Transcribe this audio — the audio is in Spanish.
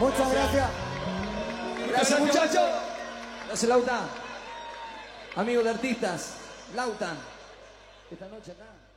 Muchas gracias. Gracias, muchachos. Gracias, Lautan. Amigos de artistas, Lautan. Esta noche acá.